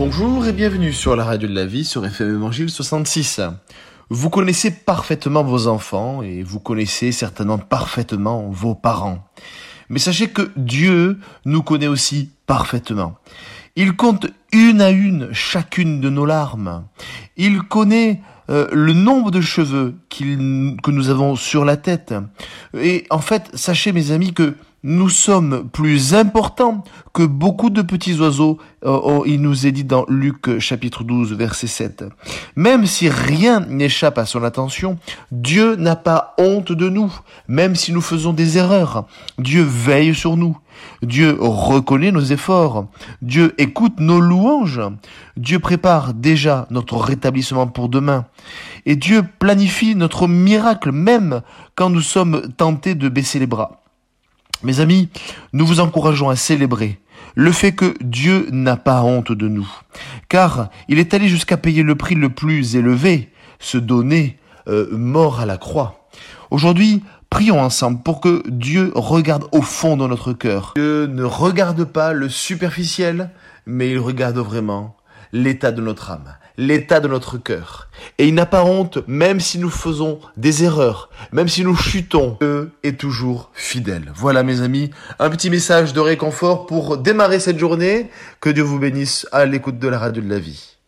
Bonjour et bienvenue sur la radio de la vie sur FM Évangile 66. Vous connaissez parfaitement vos enfants et vous connaissez certainement parfaitement vos parents. Mais sachez que Dieu nous connaît aussi parfaitement. Il compte une à une chacune de nos larmes. Il connaît le nombre de cheveux que nous avons sur la tête. Et en fait, sachez mes amis que nous sommes plus importants que beaucoup de petits oiseaux, il nous est dit dans Luc chapitre 12 verset 7. Même si rien n'échappe à son attention, Dieu n'a pas honte de nous, même si nous faisons des erreurs. Dieu veille sur nous. Dieu reconnaît nos efforts. Dieu écoute nos louanges. Dieu prépare déjà notre rétablissement pour demain. Et Dieu planifie notre miracle même quand nous sommes tentés de baisser les bras. Mes amis, nous vous encourageons à célébrer le fait que Dieu n'a pas honte de nous, car il est allé jusqu'à payer le prix le plus élevé, se donner mort à la croix. Aujourd'hui, prions ensemble pour que Dieu regarde au fond de notre cœur. Dieu ne regarde pas le superficiel, mais il regarde vraiment l'état de notre âme, l'état de notre cœur. Et il n'a pas honte, même si nous faisons des erreurs, même si nous chutons. Dieu est toujours fidèle. Voilà mes amis, un petit message de réconfort pour démarrer cette journée. Que Dieu vous bénisse à l'écoute de la radio de la vie.